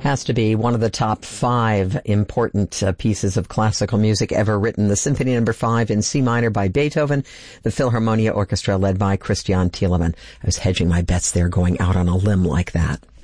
has to be one of the top 5 important pieces of classical music ever written. The Symphony No. 5 in C minor by Beethoven, the Philharmonia Orchestra led by Christian Thielemann. I was hedging my bets there, going out on a limb like that.